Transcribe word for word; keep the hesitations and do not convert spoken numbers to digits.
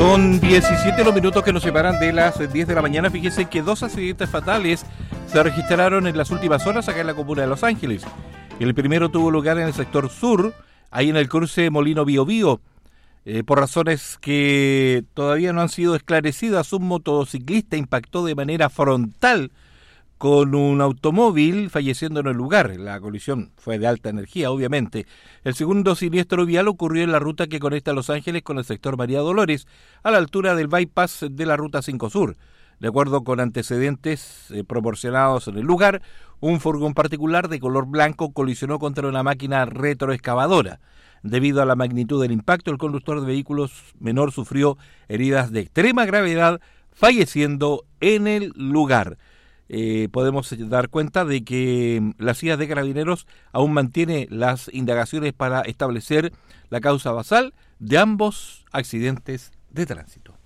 Son diecisiete los minutos que nos separan de las diez de la mañana. Fíjense que dos accidentes fatales se registraron en las últimas horas acá en la comuna de Los Ángeles. El primero tuvo lugar en el sector sur, ahí en el cruce Molino Bío Bío. Eh, por razones que todavía no han sido esclarecidas, un motociclista impactó de manera frontal con un automóvil, falleciendo en el lugar. La colisión fue de alta energía, obviamente. El segundo siniestro vial ocurrió en la ruta que conecta Los Ángeles con el sector María Dolores, a la altura del bypass de la Ruta cinco Sur. De acuerdo con antecedentes eh, proporcionados en el lugar, un furgón particular de color blanco colisionó contra una máquina retroexcavadora. Debido a la magnitud del impacto, el conductor de vehículos menor sufrió heridas de extrema gravedad, falleciendo en el lugar. Eh, podemos dar cuenta de que la C I A de Carabineros aún mantiene las indagaciones para establecer la causa basal de ambos accidentes de tránsito.